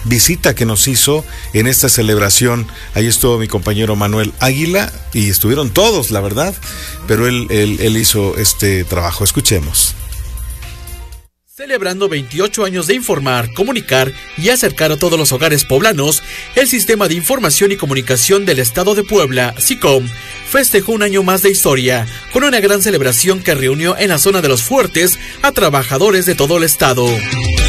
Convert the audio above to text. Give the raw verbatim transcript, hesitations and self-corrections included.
visita que nos hizo en esta celebración. Ahí estuvo mi compañero Manuel Águila y estuvieron todos, la verdad, pero él, él, él hizo este trabajo. Escuchemos. Celebrando veintiocho años de informar, comunicar y acercar a todos los hogares poblanos, el Sistema de Información y Comunicación del Estado de Puebla, SICOM, festejó un año más de historia, con una gran celebración que reunió en la zona de Los Fuertes a trabajadores de todo el estado.